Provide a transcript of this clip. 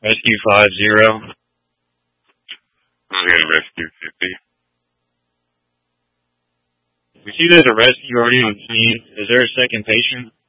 Rescue 50. Okay, Rescue 50. We see there's a rescue already on scene. Is there a second patient?